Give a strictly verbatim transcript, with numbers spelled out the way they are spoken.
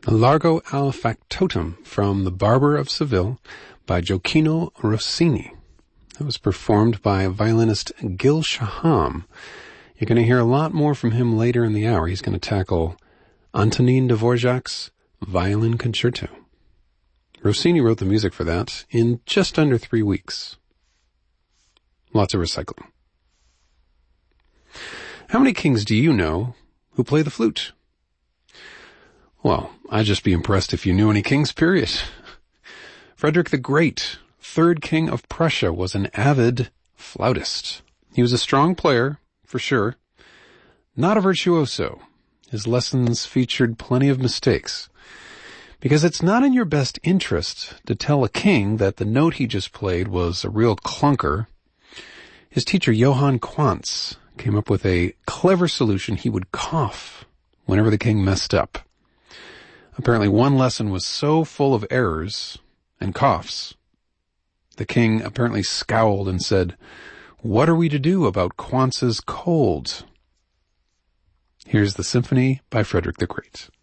The Largo al Factotum from The Barber of Seville by Gioacchino Rossini. It was performed by violinist Gil Shaham. You're going to hear a lot more from him later in the hour. He's going to tackle Antonin Dvorak's Violin Concerto. Rossini wrote the music for that in just under three weeks. Lots of recycling. How many kings do you know who play the flute? Well, I'd just be impressed if you knew any kings, period. Frederick the Great, third king of Prussia, was an avid flautist. He was a strong player, for sure. Not a virtuoso. His lessons featured plenty of mistakes. Because it's not in your best interest to tell a king that the note he just played was a real clunker. His teacher, Johann Quantz, came up with a clever solution. He would cough whenever the king messed up. Apparently one lesson was so full of errors and coughs, the king apparently scowled and said, "What are we to do about Quantz's cold?" Here's the symphony by Frederick the Great.